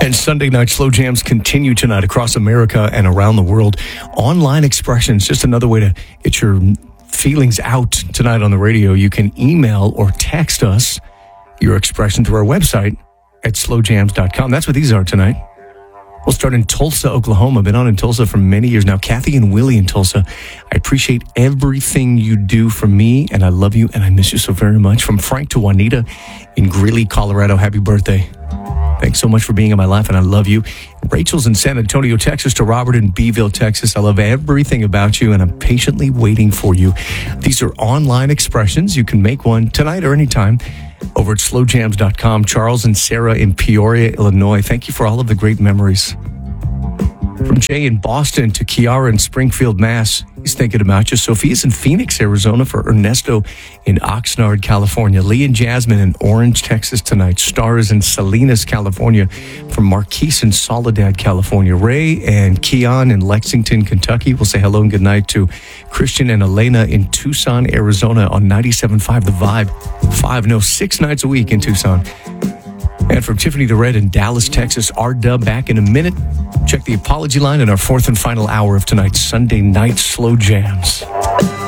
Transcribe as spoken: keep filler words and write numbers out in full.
And Sunday night slow jams continue tonight across America and around the world. Online expressions, just another way to get your feelings out tonight on the radio. You can email or text us your expression through our website at slow jams dot com. That's what these are tonight. We'll start in Tulsa, Oklahoma. Been on in Tulsa for many years now. Kathy and Willie in Tulsa. I appreciate everything you do for me, and I love you, and I miss you so very much. From Frank to Juanita in Greeley, Colorado. Happy birthday. Thanks so much for being in my life, and I love you. Rachel's in San Antonio, Texas, to Robert in Beeville, Texas. I love everything about you, and I'm patiently waiting for you. These are online expressions. You can make one tonight or anytime over at slow jams dot com. Charles and Sarah in Peoria, Illinois. Thank you for all of the great memories. From Jay in Boston to Kiara in Springfield, Mass. He's thinking about you. Sophia's in Phoenix, Arizona, for Ernesto in Oxnard, California. Lee and Jasmine in Orange, Texas tonight. Stars in Salinas, California, from Marquise in Soledad, California. Ray and Keon in Lexington, Kentucky. We'll say hello and good night to Christian and Elena in Tucson, Arizona on ninety-seven point five The Vibe. Five, no, six nights a week in Tucson. And from Tiffany the Red in Dallas, Texas, R-Dub back in a minute. Check the apology line in our fourth and final hour of tonight's Sunday night slow jams.